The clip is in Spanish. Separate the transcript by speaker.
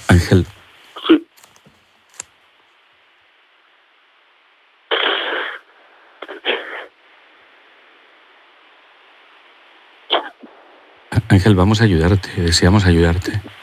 Speaker 1: Ángel.
Speaker 2: Sí.
Speaker 1: Ángel, vamos a ayudarte, deseamos ayudarte.